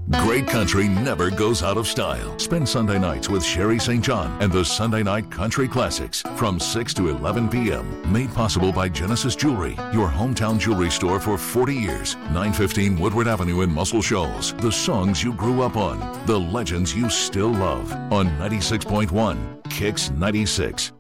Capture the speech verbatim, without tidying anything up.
Great country never goes out of style. Spend Sunday nights with Sherry Saint John and the Sunday Night Country Classics from six to eleven p.m. Made possible by Genesis Jewelry, your hometown jewelry store for forty years. nine fifteen Woodward Avenue in Muscle Shoals. The songs you grew up on. The legends you still love. On ninety-six point one, Kicks ninety-six.